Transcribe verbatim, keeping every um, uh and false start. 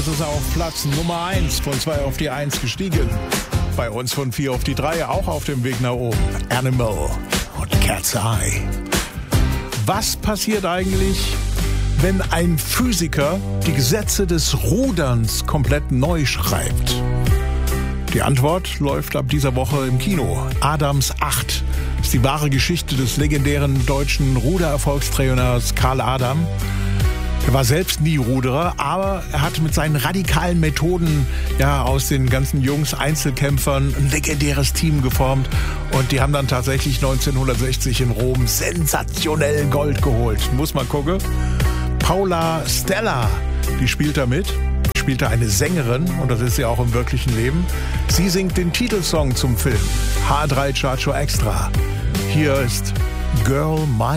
ist es auf Platz Nummer eins, von zwei auf die eins gestiegen. Bei uns von vier auf die drei, auch auf dem Weg nach oben. Animal und Cat's Eye. Was passiert eigentlich, wenn ein Physiker die Gesetze des Ruderns komplett neu schreibt? Die Antwort läuft ab dieser Woche im Kino. Adams acht ist die wahre Geschichte des legendären deutschen Rudererfolgstrainers Karl Adam. Er war selbst nie Ruderer, aber er hat mit seinen radikalen Methoden ja aus den ganzen Jungs Einzelkämpfern ein legendäres Team geformt. Und die haben dann tatsächlich neunzehnhundertsechzig in Rom sensationell Gold geholt. Muss man gucken. Paula Stella, die spielt da mit. Spielt da eine Sängerin, und das ist sie auch im wirklichen Leben. Sie singt den Titelsong zum Film. H drei Chart Show Extra. Hier ist Girl My